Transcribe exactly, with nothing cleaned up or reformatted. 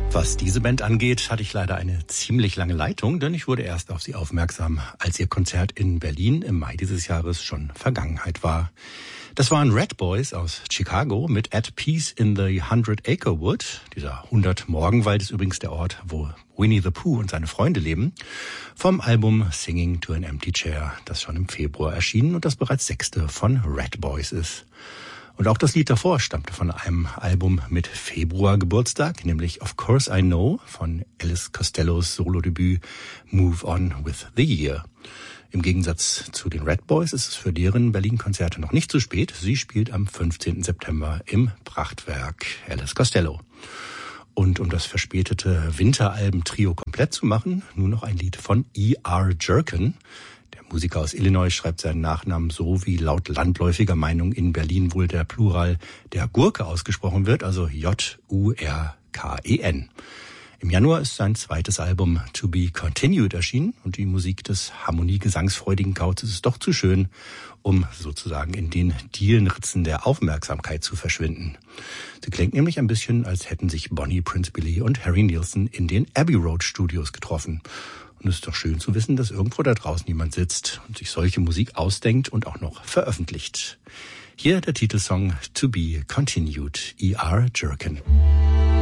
Was diese Band angeht, hatte ich leider eine ziemlich lange Leitung, denn ich wurde erst auf sie aufmerksam, als ihr Konzert in Berlin im Mai dieses Jahres schon Vergangenheit war. Das waren Red Boys aus Chicago mit At Peace in the Hundred Acre Wood. Dieser hundert-Morgenwald ist übrigens der Ort, wo Winnie the Pooh und seine Freunde leben. Vom Album Singing to an Empty Chair, das schon im Februar erschienen und das bereits sechste von Red Boys ist. Und auch das Lied davor stammte von einem Album mit Februar-Geburtstag, nämlich Of Course I Know von Ellis Costellos Solodebüt Move On with the Year. Im Gegensatz zu den Red Boys ist es für deren Berlin-Konzerte noch nicht zu spät. Sie spielt am fünfzehnten September im Prachtwerk Ellis Costello. Und um das verspätete Winteralben-Trio komplett zu machen, nur noch ein Lied von E R Jerkin. Der Musiker aus Illinois schreibt seinen Nachnamen so, wie laut landläufiger Meinung in Berlin wohl der Plural der Gurke ausgesprochen wird, also J U R K E N. Im Januar ist sein zweites Album To Be Continued erschienen und die Musik des harmoniegesangsfreudigen Kauzes ist doch zu schön, um sozusagen in den Dielenritzen der Aufmerksamkeit zu verschwinden. Sie klingt nämlich ein bisschen, als hätten sich Bonnie Prince Billy und Harry Nilsson in den Abbey Road Studios getroffen. Und es ist doch schön zu wissen, dass irgendwo da draußen jemand sitzt und sich solche Musik ausdenkt und auch noch veröffentlicht. Hier der Titelsong To Be Continued, E R Jerkin.